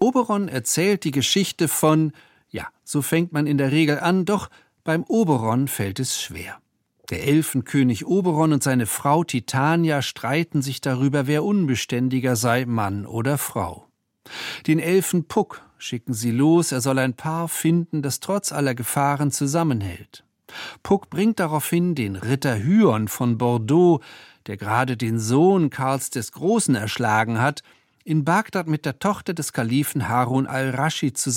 Oberon erzählt die Geschichte von, ja, so fängt man in der Regel an, doch beim Oberon fällt es schwer. Der Elfenkönig Oberon und seine Frau Titania streiten sich darüber, wer unbeständiger sei, Mann oder Frau. Den Elfen Puck schicken sie los, er soll ein Paar finden, das trotz aller Gefahren zusammenhält. Puck bringt daraufhin den Ritter Hyon von Bordeaux, der gerade den Sohn Karls des Großen erschlagen hat, in Bagdad mit der Tochter des Kalifen Harun al-Raschid zusammen.